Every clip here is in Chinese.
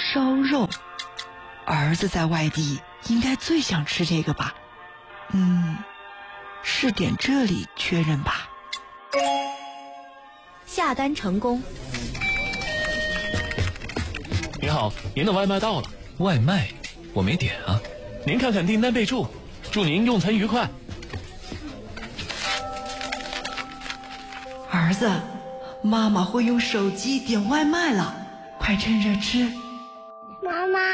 烧肉。儿子在外地应该最想吃这个吧？是点这里确认吧。 下单成功。 您好，您的外卖到了。 外卖？我没点啊。 您看看订单备注，祝您用餐愉快。 儿子，妈妈会用手机点外卖了，快趁热吃。 妈妈，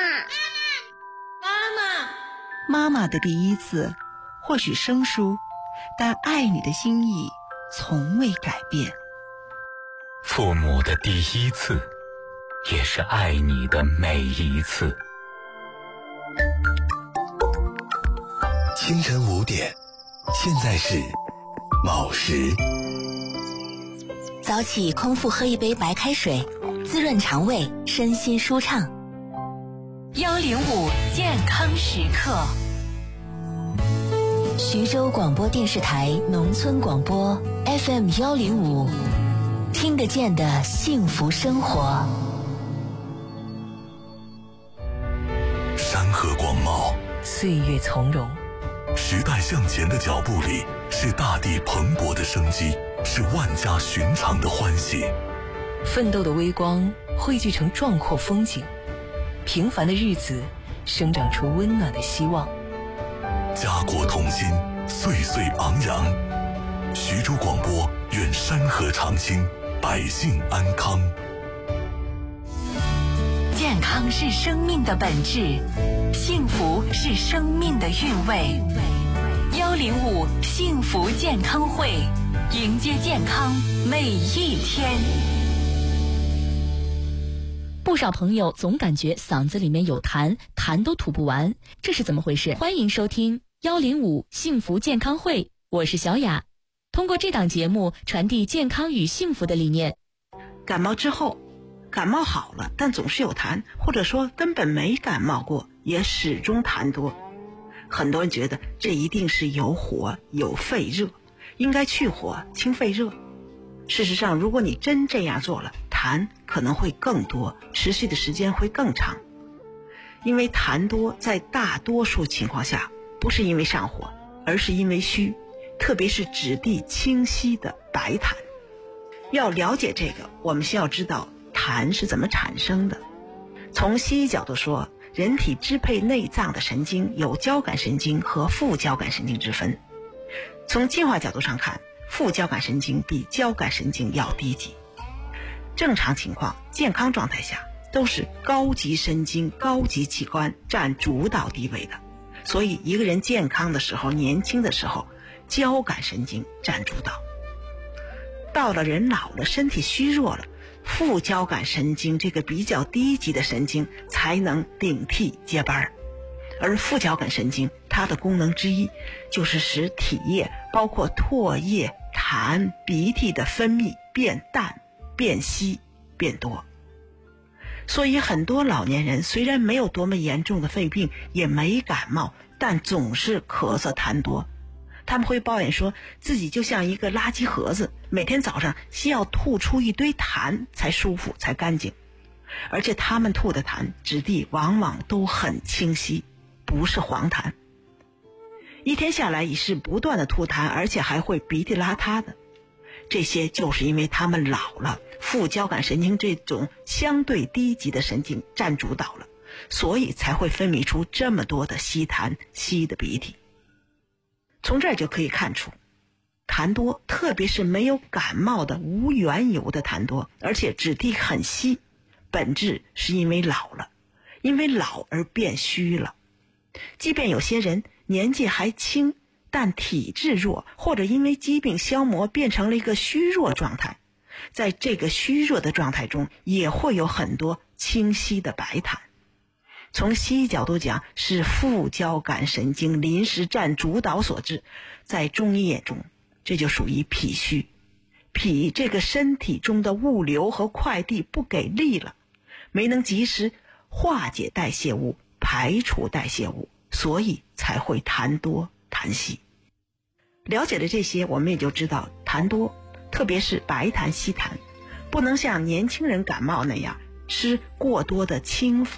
妈妈的第一次或许生疏，但爱你的心意从未改变。 父母的第一次，也是爱你的每一次。 清晨5点，现在是卯时。 早起空腹喝一杯白开水，滋润肠胃，身心舒畅。 105健康时刻。 徐州广播电视台农村广播 FM 105，听得见的幸福生活。 山河广袤， 岁月从容， 时代向前的脚步里，是大地蓬勃的生机，是万家寻常的欢喜。 奋斗的微光汇聚成壮阔风景，平凡的日子生长出温暖的希望。 家国同心，岁岁昂扬。徐州广播愿山河长青，百姓安康。 健康是生命的本质，幸福是生命的韵味。105幸福健康会，迎接健康每一天。 不少朋友总感觉嗓子里面有痰，痰都吐不完，这是怎么回事？欢迎收听105幸福健康会，我是小雅。通过这档节目传递健康与幸福的理念。 感冒之后，感冒好了但总是有痰，或者说根本没感冒过也始终痰多，很多人觉得这一定是有火有肺热，应该去火清肺热。事实上，如果你真这样做了，痰可能会更多，持续的时间会更长。因为痰多在大多数情况下不是因为上火，而是因为虚，特别是质地清晰的白痰。要了解这个，我们需要知道痰是怎么产生的。从西医角度说，人体支配内脏的神经有交感神经和副交感神经之分。从进化角度上看，副交感神经比交感神经要低级。正常情况，健康状态下都是高级神经、高级器官占主导地位的。所以一个人健康的时候，年轻的时候，交感神经占主导。到了人老了，身体虚弱了，副交感神经这个比较低级的神经才能顶替接班。而副交感神经它的功能之一就是使体液包括唾液、痰、鼻涕的分泌变淡、变稀、变多。所以很多老年人虽然没有多么严重的肺病，也没感冒，但总是咳嗽痰多。他们会抱怨说自己就像一个垃圾盒子，每天早上需要吐出一堆痰才舒服才干净。而且他们吐的痰质地往往都很清晰，不是黄痰。一天下来也是不断的吐痰，而且还会鼻涕邋遢的。这些就是因为他们老了，副交感神经这种相对低级的神经占主导了，所以才会分泌出这么多的稀痰、稀的鼻涕。从这儿就可以看出，痰多，特别是没有感冒的无缘由的痰多，而且质地很稀，本质是因为老了，因为老而变虚了。即便有些人年纪还轻，但体质弱，或者因为疾病消磨变成了一个虚弱状态，在这个虚弱的状态中也会有很多清晰的白痰。从西医角度讲，是副交感神经临时占主导所致。在中医眼中，这就属于脾虚。脾这个身体中的物流和快递不给力了，没能及时化解代谢物，排除代谢物，所以才会痰多痰稀。了解了这些，我们也就知道痰多，特别是白痰稀痰，不能像年轻人感冒那样吃过多的清